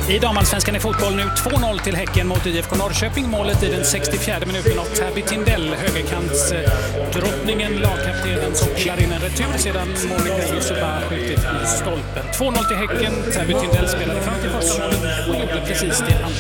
I damallsvenskan i fotboll nu 2-0 till Häcken mot IFK Norrköping. Målet i den 64:e minuten av Tabby Tindell, högerkants drottningen, lagkaptenen som pillar in en retur sedan Monica Yusufa skjutit i stolpen. 2-0 till Häcken. Tabby Tindell spelade fram till första målet och gjorde precis det andra.